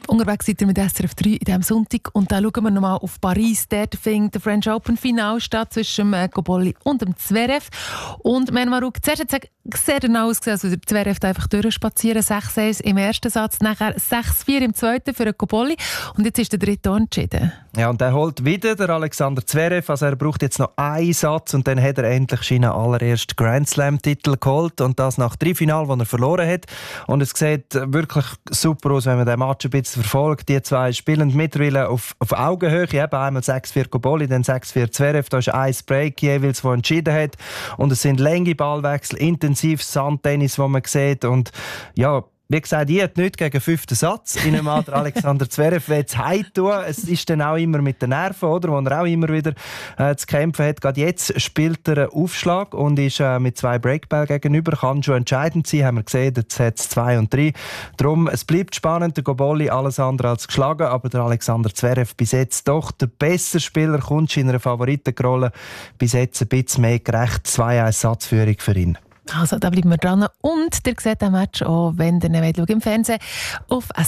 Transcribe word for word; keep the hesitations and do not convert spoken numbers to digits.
Unterwegs seid ihr mit S R F drei in diesem Sonntag und dann schauen wir nochmal auf Paris. Dort findet der French Open Final statt zwischen dem Cobolli und dem Zverev. Und wenn man zuerst hat es sehr genau ausgesehen, also der Zverev einfach durchspazieren. sechs eins im ersten Satz, nachher sechs vier im zweiten für den Cobolli und jetzt ist der dritte entschieden. Ja, und er holt wieder der Alexander Zverev. Also er braucht jetzt noch einen Satz und dann hat er endlich seinen allerersten Grand Slam-Titel geholt und das nach drei Finalen, die er verloren hat. Und es sieht wirklich super aus, wenn man den Match ein bisschen verfolgt. Die zwei spielen mittlerweile auf, auf Augenhöhe. Eben einmal sechs vier Cobolli, dann sechs vier Zverev. Da ist ein Break jeweils, das entschieden hat. Und es sind lange Ballwechsel, intensives Sandtennis, das man sieht. Und ja, wie gesagt, ich hätte nichts gegen den fünften Satz. In einem Alter Alexander Zverev will es heimtun. Es ist dann auch immer mit den Nerven, oder? Wo er auch immer wieder äh, zu kämpfen hat. Gerade jetzt spielt er einen Aufschlag und ist äh, mit zwei Breakball gegenüber. Kann schon entscheidend sein, haben wir gesehen. Jetzt hat es zwei und drei. Darum, es bleibt spannend. Der Cobolli alles andere als geschlagen. Aber der Alexander Zverev bis jetzt doch der bessere Spieler. Kommt in einer Favoritenrolle. Bis jetzt ein bisschen mehr gerecht. zwei eins Satzführung für ihn. Also, da bleiben wir dran. Und ihr seht das Match auch, wenn ihr nicht im Fernsehen auf S